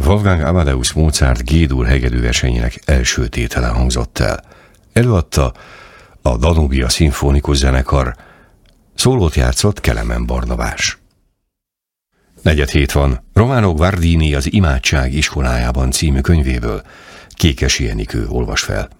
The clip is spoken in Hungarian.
Wolfgang Amadeus Mozart G-dur hegedűversenyének első tétele hangzott el. Előadta a Danubia Szimfonikus Zenekar, szólót játszott Kelemen Barnabás. 4:07 van. Romano Guardini az Imádság iskolájában című könyvéből Kékesi Enikő olvas fel.